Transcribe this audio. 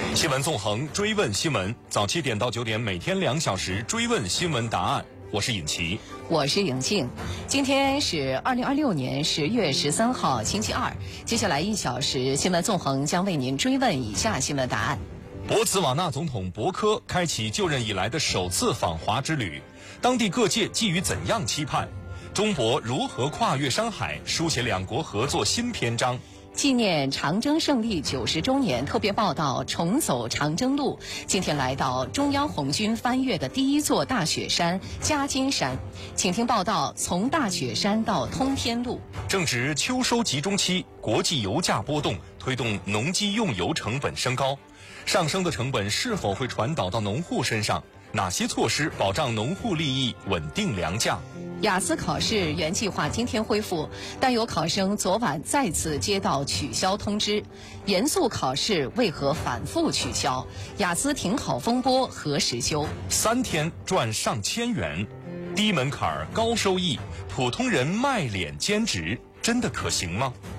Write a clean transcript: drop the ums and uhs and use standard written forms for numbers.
新闻纵横，追问新闻，早7点到9点，每天2小时追问新闻答案。我是尹奇， 我是尹静。今天是2026年10月13号，星期二。接下来1小时，新闻纵横将为您追问以下新闻答案。 博茨瓦纳总统博科开启就任以来的首次访华之旅，当地各界寄予怎样期盼？中博如何跨越山海，书写两国合作新篇章？ 纪念长征胜利90周年特别报道重走长征路，今天来到中央红军翻越的第一座大雪山嘉金山，请听报道从大雪山到通天路。 正值秋收集中期，国际油价波动推动农机用油成本升高，上升的成本是否会传导到农户身上？哪些措施保障农户利益，稳定粮价？ 雅思考试原计划今天恢复，但有考生昨晚再次接到取消通知。严肃考试为何反复取消？雅思停考风波何时休？3 天赚上千元，低门槛高收益，普通人卖脸兼职真的可行吗？